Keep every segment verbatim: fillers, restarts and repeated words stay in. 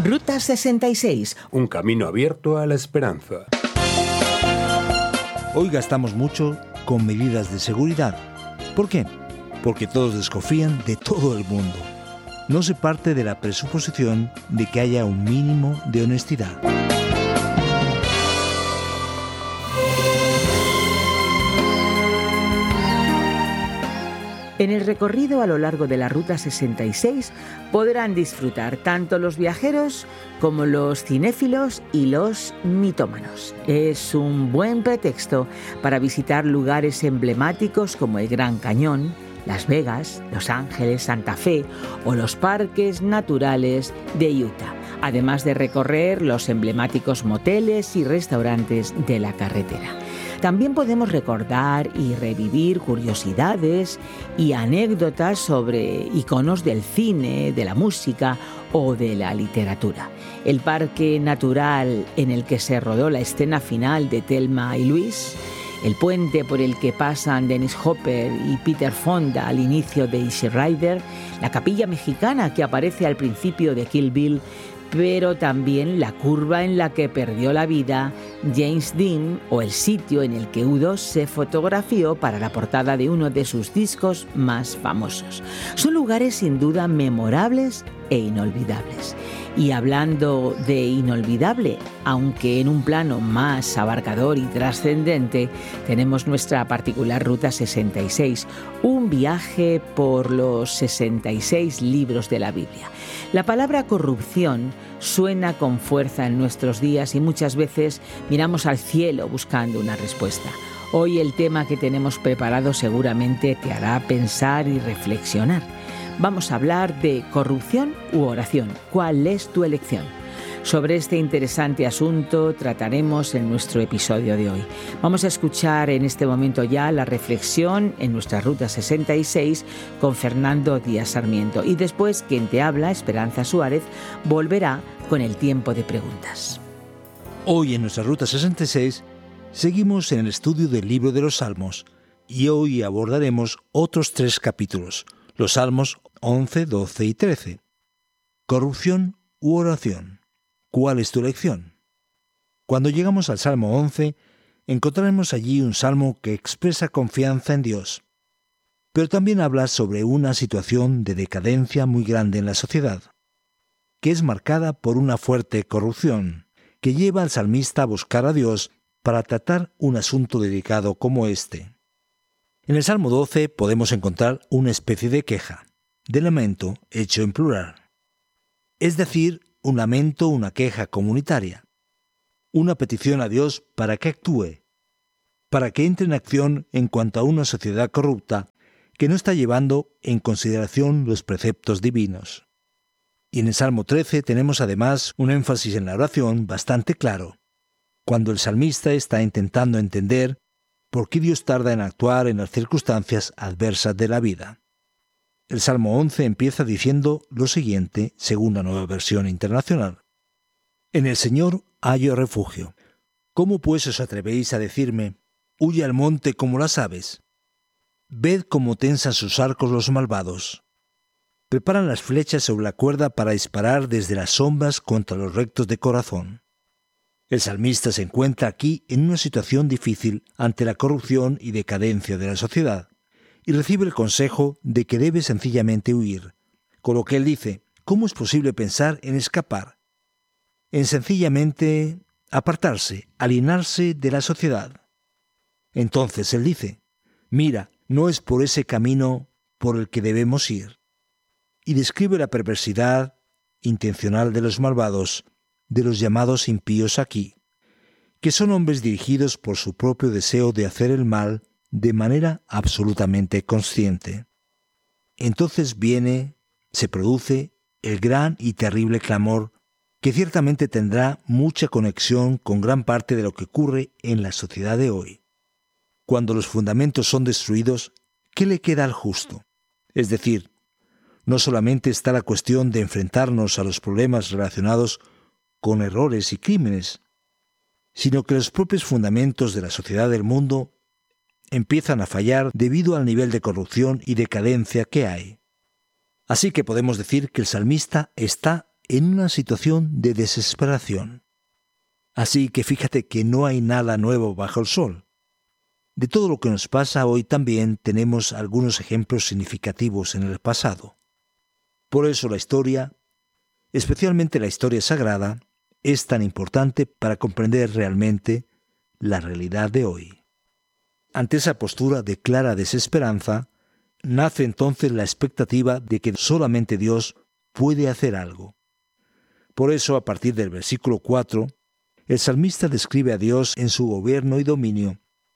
Ruta sesenta y seis. Un camino abierto a la esperanza. Hoy gastamos mucho con medidas de seguridad. ¿Por qué? Porque todos desconfían de todo el mundo. No se parte de la presuposición de que haya un mínimo de honestidad. En el recorrido a lo largo de la Ruta sesenta y seis podrán disfrutar tanto los viajeros como los cinéfilos y los mitómanos. Es un buen pretexto para visitar lugares emblemáticos como el Gran Cañón, Las Vegas, Los Ángeles, Santa Fe o los parques naturales de Utah, además de recorrer los emblemáticos moteles y restaurantes de la carretera. También podemos recordar y revivir curiosidades y anécdotas sobre iconos del cine, de la música o de la literatura. El parque natural en el que se rodó la escena final de Thelma y Luis, el puente por el que pasan Dennis Hopper y Peter Fonda al inicio de Easy Rider, la capilla mexicana que aparece al principio de Kill Bill, pero también la curva en la que perdió la vida James Dean o el sitio en el que U dos se fotografió para la portada de uno de sus discos más famosos. Son lugares sin duda memorables e inolvidables. Y hablando de inolvidable, aunque en un plano más abarcador y trascendente, tenemos nuestra particular Ruta sesenta y seis, un viaje por los sesenta y seis libros de la Biblia. La palabra corrupción suena con fuerza en nuestros días y muchas veces miramos al cielo buscando una respuesta. Hoy el tema que tenemos preparado seguramente te hará pensar y reflexionar. Vamos a hablar de corrupción u oración. ¿Cuál es tu elección? Sobre este interesante asunto trataremos en nuestro episodio de hoy. Vamos a escuchar en este momento ya la reflexión en nuestra Ruta sesenta y seis con Fernando Díaz Sarmiento. Y después, quien te habla, Esperanza Suárez, volverá con el tiempo de preguntas. Hoy en nuestra Ruta sesenta y seis seguimos en el estudio del libro de los Salmos y hoy abordaremos otros tres capítulos. Los Salmos once, doce y trece. Corrupción u oración. ¿Cuál es tu elección? Cuando llegamos al Salmo once, encontraremos allí un salmo que expresa confianza en Dios, pero también habla sobre una situación de decadencia muy grande en la sociedad, que es marcada por una fuerte corrupción, que lleva al salmista a buscar a Dios para tratar un asunto delicado como este. En el Salmo doce podemos encontrar una especie de queja, de lamento hecho en plural. Es decir, un lamento, una queja comunitaria. Una petición a Dios para que actúe, para que entre en acción en cuanto a una sociedad corrupta que no está llevando en consideración los preceptos divinos. Y en el Salmo trece tenemos además un énfasis en la oración bastante claro, cuando el salmista está intentando entender ¿por qué Dios tarda en actuar en las circunstancias adversas de la vida? El Salmo once empieza diciendo lo siguiente, según la Nueva Versión Internacional. En el Señor hallo refugio. ¿Cómo pues os atrevéis a decirme, huye al monte como las aves? Ved cómo tensan sus arcos los malvados. Preparan las flechas sobre la cuerda para disparar desde las sombras contra los rectos de corazón. El salmista se encuentra aquí en una situación difícil ante la corrupción y decadencia de la sociedad, y recibe el consejo de que debe sencillamente huir, con lo que él dice, ¿cómo es posible pensar en escapar? En sencillamente apartarse, alienarse de la sociedad. Entonces él dice, mira, no es por ese camino por el que debemos ir, y describe la perversidad intencional de los malvados, de los llamados impíos aquí, que son hombres dirigidos por su propio deseo de hacer el mal de manera absolutamente consciente. Entonces viene, se produce, el gran y terrible clamor que ciertamente tendrá mucha conexión con gran parte de lo que ocurre en la sociedad de hoy. Cuando los fundamentos son destruidos, ¿qué le queda al justo? Es decir, no solamente está la cuestión de enfrentarnos a los problemas relacionados con errores y crímenes, sino que los propios fundamentos de la sociedad del mundo empiezan a fallar debido al nivel de corrupción y decadencia que hay. Así que podemos decir que el salmista está en una situación de desesperación. Así que fíjate que no hay nada nuevo bajo el sol. De todo lo que nos pasa hoy también tenemos algunos ejemplos significativos en el pasado. Por eso la historia, especialmente la historia sagrada, es tan importante para comprender realmente la realidad de hoy. Ante esa postura de clara desesperanza, nace entonces la expectativa de que solamente Dios puede hacer algo. Por eso, a partir del versículo cuatro, el salmista describe a Dios en su gobierno y dominio,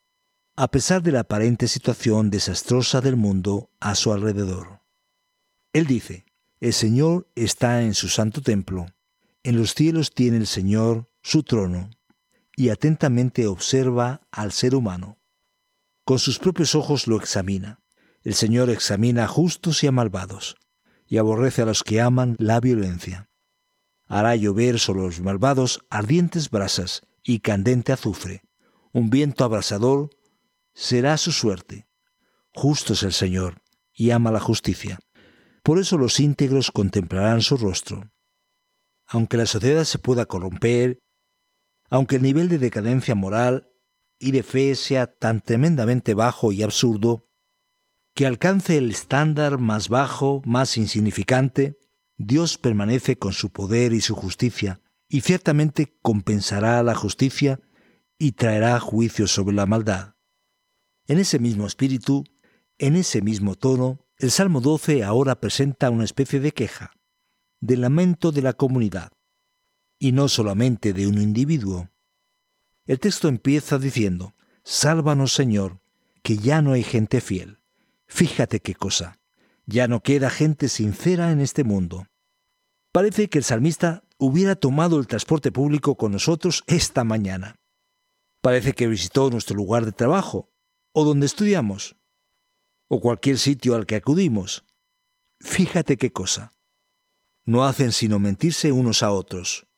a pesar de la aparente situación desastrosa del mundo a su alrededor. Él dice: el Señor está en su santo templo, en los cielos tiene el Señor su trono, y atentamente observa al ser humano. Con sus propios ojos lo examina. El Señor examina a justos y a malvados, y aborrece a los que aman la violencia. Hará llover sobre los malvados ardientes brasas y candente azufre. Un viento abrasador será su suerte. Justo es el Señor, y ama la justicia. Por eso los íntegros contemplarán su rostro. Aunque la sociedad se pueda corromper, aunque el nivel de decadencia moral y de fe sea tan tremendamente bajo y absurdo, que alcance el estándar más bajo, más insignificante, Dios permanece con su poder y su justicia, y ciertamente compensará la justicia y traerá juicio sobre la maldad. En ese mismo espíritu, en ese mismo tono, el Salmo doce ahora presenta una especie de queja, de lamento de la comunidad, y no solamente de un individuo. El texto empieza diciendo: «Sálvanos, Señor, que ya no hay gente fiel». Fíjate qué cosa. Ya no queda gente sincera en este mundo. Parece que el salmista hubiera tomado el transporte público con nosotros esta mañana. Parece que visitó nuestro lugar de trabajo, o donde estudiamos, o cualquier sitio al que acudimos. Fíjate qué cosa. No hacen sino mentirse unos a otros.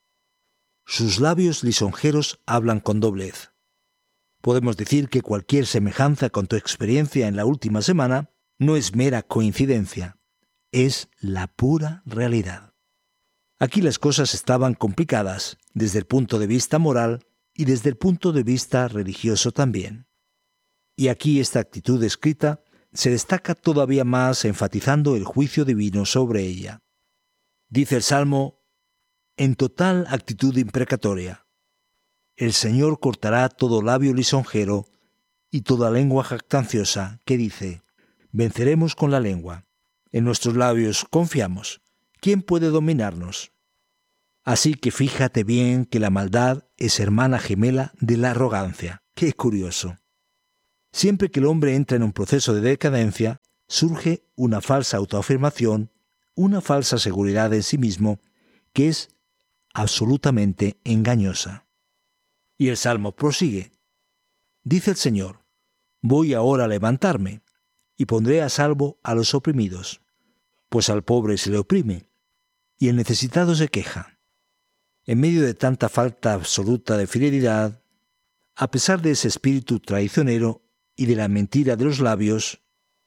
Sus labios lisonjeros hablan con doblez. Podemos decir que cualquier semejanza con tu experiencia en la última semana no es mera coincidencia, es la pura realidad. Aquí las cosas estaban complicadas desde el punto de vista moral y desde el punto de vista religioso también. Y aquí esta actitud descrita se destaca todavía más enfatizando el juicio divino sobre ella. Dice el Salmo, en total actitud imprecatoria: el Señor cortará todo labio lisonjero y toda lengua jactanciosa que dice: venceremos con la lengua. En nuestros labios confiamos. ¿Quién puede dominarnos? Así que fíjate bien que la maldad es hermana gemela de la arrogancia. ¡Qué curioso! Siempre que el hombre entra en un proceso de decadencia, surge una falsa autoafirmación, una falsa seguridad en sí mismo, que es absolutamente engañosa. Y el Salmo prosigue. Dice el Señor: voy ahora a levantarme, y pondré a salvo a los oprimidos. Pues al pobre se le oprime, y el necesitado se queja. En medio de tanta falta absoluta de fidelidad, a pesar de ese espíritu traicionero y de la mentira de los labios,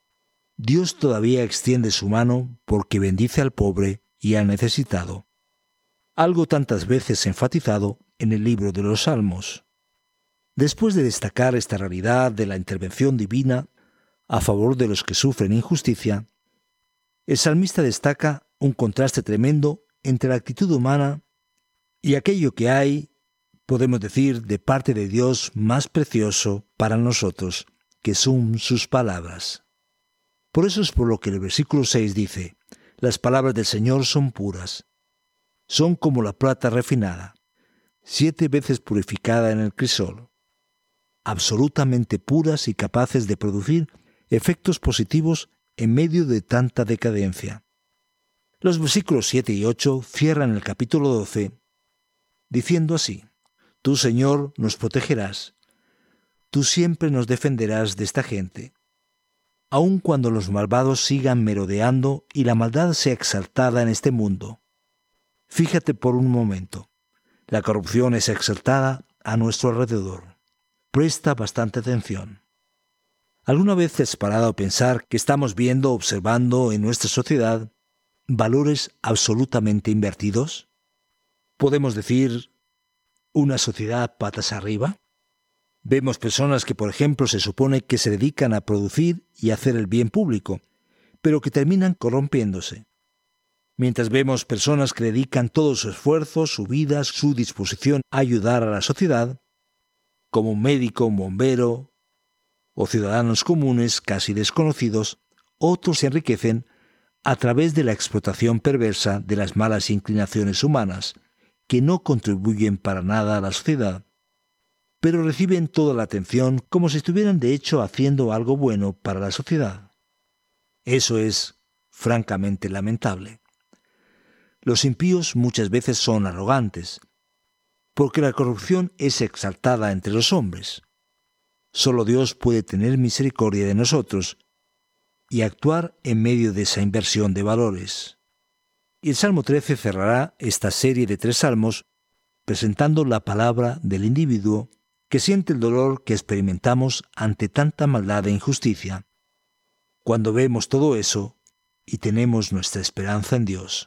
Dios todavía extiende su mano porque bendice al pobre y al necesitado. Algo tantas veces enfatizado en el libro de los Salmos. Después de destacar esta realidad de la intervención divina a favor de los que sufren injusticia, el salmista destaca un contraste tremendo entre la actitud humana y aquello que hay, podemos decir, de parte de Dios más precioso para nosotros, que son sus palabras. Por eso es por lo que el versículo seis dice: las palabras del Señor son puras, son como la plata refinada, siete veces purificada en el crisol, absolutamente puras y capaces de producir efectos positivos en medio de tanta decadencia. Los versículos siete y ocho cierran el capítulo doce diciendo así: tú, Señor, nos protegerás, tú siempre nos defenderás de esta gente. Aun cuando los malvados sigan merodeando y la maldad sea exaltada en este mundo. Fíjate por un momento, la corrupción es exaltada a nuestro alrededor. Presta bastante atención. ¿Alguna vez has parado a pensar que estamos viendo, observando en nuestra sociedad valores absolutamente invertidos? ¿Podemos decir una sociedad patas arriba? Vemos personas que, por ejemplo, se supone que se dedican a producir y hacer el bien público, pero que terminan corrompiéndose. Mientras vemos personas que dedican todo su esfuerzo, su vida, su disposición a ayudar a la sociedad, como un médico, un bombero o ciudadanos comunes casi desconocidos, otros se enriquecen a través de la explotación perversa de las malas inclinaciones humanas, que no contribuyen para nada a la sociedad, pero reciben toda la atención como si estuvieran de hecho haciendo algo bueno para la sociedad. Eso es francamente lamentable. Los impíos muchas veces son arrogantes, porque la corrupción es exaltada entre los hombres. Solo Dios puede tener misericordia de nosotros y actuar en medio de esa inversión de valores. Y el Salmo trece cerrará esta serie de tres salmos presentando la palabra del individuo que siente el dolor que experimentamos ante tanta maldad e injusticia. Cuando vemos todo eso y tenemos nuestra esperanza en Dios.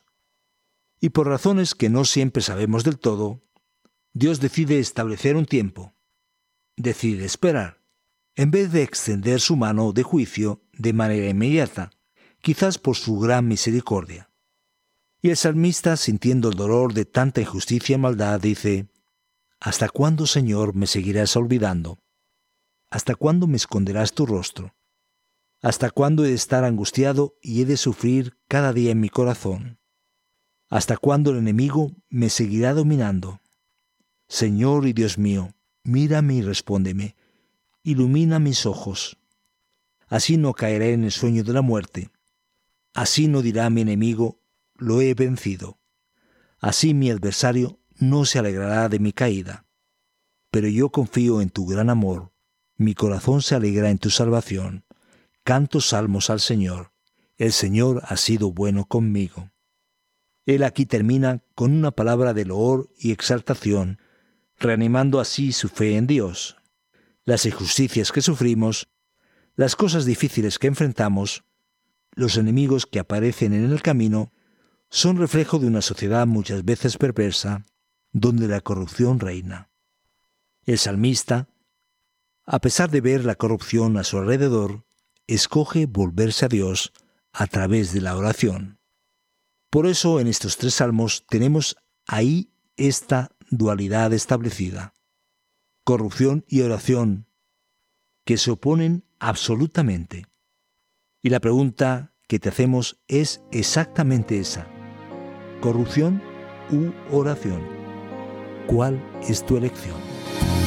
Y por razones que no siempre sabemos del todo, Dios decide establecer un tiempo, decide esperar, en vez de extender su mano de juicio de manera inmediata, quizás por su gran misericordia. Y el salmista, sintiendo el dolor de tanta injusticia y maldad, dice: ¿Hasta cuándo, Señor, me seguirás olvidando? ¿Hasta cuándo me esconderás tu rostro? ¿Hasta cuándo he de estar angustiado y he de sufrir cada día en mi corazón? ¿Hasta cuándo el enemigo me seguirá dominando? Señor y Dios mío, mírame y respóndeme, ilumina mis ojos. Así no caeré en el sueño de la muerte. Así no dirá mi enemigo: lo he vencido. Así mi adversario no se alegrará de mi caída. Pero yo confío en tu gran amor, mi corazón se alegra en tu salvación. Canto salmos al Señor. El Señor ha sido bueno conmigo. Él aquí termina con una palabra de loor y exaltación, reanimando así su fe en Dios. Las injusticias que sufrimos, las cosas difíciles que enfrentamos, los enemigos que aparecen en el camino, son reflejo de una sociedad muchas veces perversa, donde la corrupción reina. El salmista, a pesar de ver la corrupción a su alrededor, escoge volverse a Dios a través de la oración. Por eso en estos tres salmos tenemos ahí esta dualidad establecida. Corrupción y oración, que se oponen absolutamente. Y la pregunta que te hacemos es exactamente esa: ¿corrupción u oración? ¿Cuál es tu elección?